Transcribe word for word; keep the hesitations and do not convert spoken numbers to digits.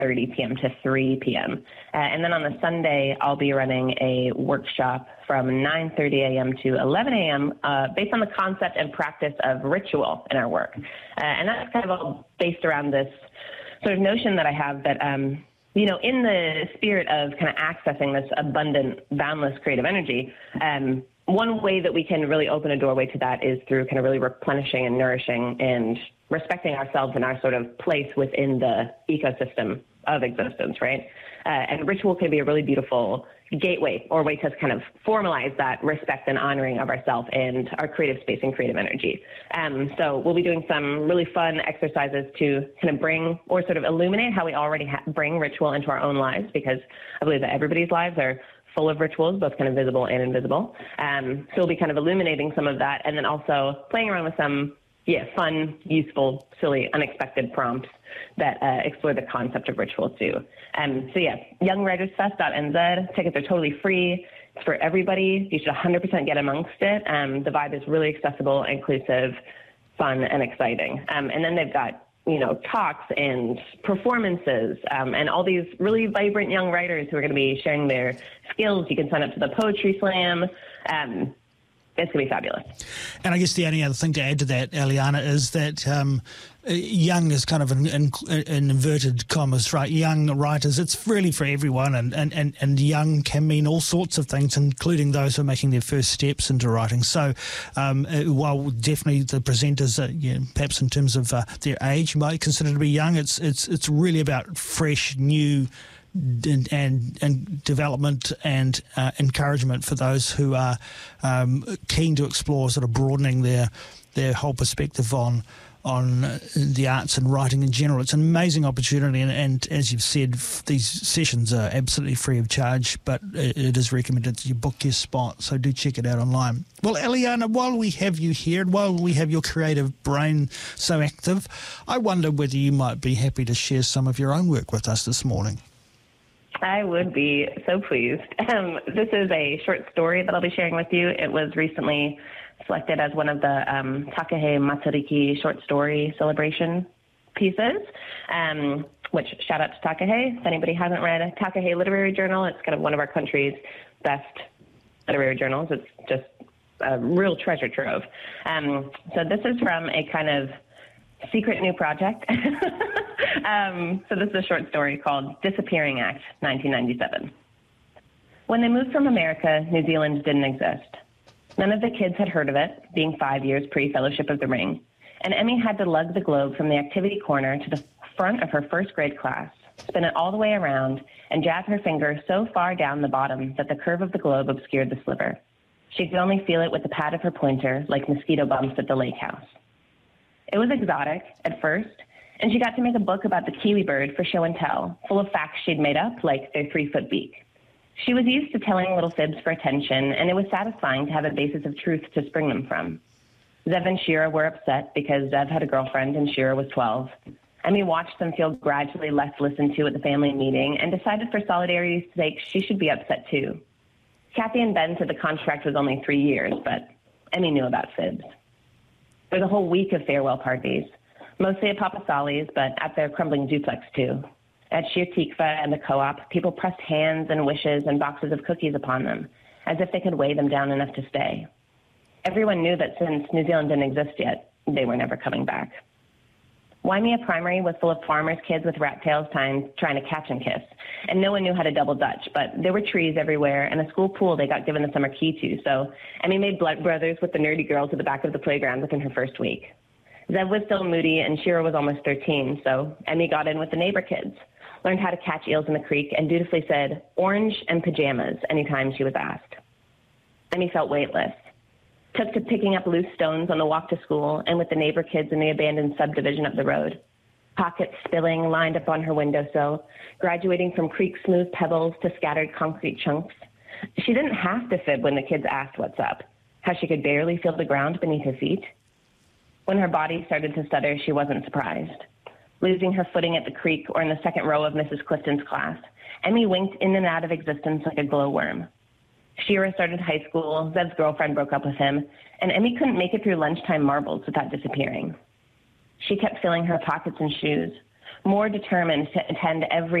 thirty p.m. to three p.m. Uh, and then on the Sunday, I'll be running a workshop from nine thirty a.m. to eleven a.m. Uh, based on the concept and practice of ritual in our work. Uh, and that's kind of all based around this sort of notion that I have that, um, you know, in the spirit of kind of accessing this abundant, boundless creative energy, um, one way that we can really open a doorway to that is through kind of really replenishing and nourishing and respecting ourselves and our sort of place within the ecosystem of existence, right? Uh, and ritual can be a really beautiful gateway or way to kind of formalize that respect and honoring of ourselves and our creative space and creative energy. Um, so we'll be doing some really fun exercises to kind of bring or sort of illuminate how we already ha- bring ritual into our own lives, because I believe that everybody's lives are full of rituals, both kind of visible and invisible. Um, so we'll be kind of illuminating some of that, and then also playing around with some, yeah, fun, useful, silly, unexpected prompts that uh, explore the concept of ritual too. Um, so yeah, young writers fest dot n z. Tickets are totally free. It's for everybody. You should one hundred percent get amongst it. Um, the vibe is really accessible, inclusive, fun, and exciting. Um, and then they've got, you know, talks and performances um, and all these really vibrant young writers who are going to be sharing their skills. You can sign up to the Poetry Slam. Um, it's going to be fabulous. And I guess the only other thing to add to that, Eliana, is that um, young is kind of an, in, in inverted commas, right? Young writers, it's really for everyone, and, and, and, and young can mean all sorts of things, including those who are making their first steps into writing. So um, while definitely the presenters, uh, you know, perhaps in terms of uh, their age, you might consider to be young, it's it's it's really about fresh, new And, and and development and uh, encouragement for those who are um, keen to explore sort of broadening their their whole perspective on on the arts and writing in general. It's an amazing opportunity, and, and as you've said, these sessions are absolutely free of charge, but it, it is recommended that you book your spot, so do check it out online. Well, Eliana, while we have you here, and while we have your creative brain so active, I wonder whether you might be happy to share some of your own work with us this morning. I would be so pleased. Um, this is a short story that I'll be sharing with you. It was recently selected as one of the um, Takahe Matariki short story celebration pieces, um, which shout out to Takahe. If anybody hasn't read Takahe Literary Journal, it's kind of one of our country's best literary journals. It's just a real treasure trove. Um, so this is from a kind of secret new project. um, so this is a short story called Disappearing Act, nineteen ninety-seven. When they moved from America, New Zealand didn't exist. None of the kids had heard of it, being five years pre-Fellowship of the Ring, and Emmy had to lug the globe from the activity corner to the front of her first grade class, spin it all the way around, and jab her finger so far down the bottom that the curve of the globe obscured the sliver. She could only feel it with the pad of her pointer, like mosquito bumps at the lake house. It was exotic at first, and she got to make a book about the kiwi bird for show and tell, full of facts she'd made up, like their three-foot beak. She was used to telling little fibs for attention, and it was satisfying to have a basis of truth to spring them from. Zev and Shira were upset because Zev had a girlfriend and Shira was twelve. Emmy watched them feel gradually less listened to at the family meeting and decided for solidarity's sake she should be upset too. Kathy and Ben said the contract was only three years, but Emmy knew about fibs. There was a whole week of farewell parties, mostly at Papa Solly's, but at their crumbling duplex too. At Shir Tikva and the co-op, people pressed hands and wishes and boxes of cookies upon them, as if they could weigh them down enough to stay. Everyone knew that since New Zealand didn't exist yet, they were never coming back. Waimea Primary was full of farmers' kids with rat tails time, trying to catch and kiss, and no one knew how to double dutch, but there were trees everywhere and a school pool they got given the summer key to, so Emmy made blood brothers with the nerdy girls at the back of the playground within her first week. Zev was still moody and Shira was almost thirteen, so Emmy got in with the neighbor kids, learned how to catch eels in the creek, and dutifully said orange and pajamas anytime she was asked. Emmy felt weightless, took to picking up loose stones on the walk to school and with the neighbor kids in the abandoned subdivision up the road. Pockets spilling lined up on her windowsill, graduating from creek-smooth pebbles to scattered concrete chunks. She didn't have to fib when the kids asked what's up, how she could barely feel the ground beneath her feet. When her body started to stutter, she wasn't surprised. Losing her footing at the creek or in the second row of Missus Clifton's class, Emmy winked in and out of existence like a glowworm. Shira started high school, Zev's girlfriend broke up with him, and Emmy couldn't make it through lunchtime marbles without disappearing. She kept filling her pockets and shoes, more determined to attend every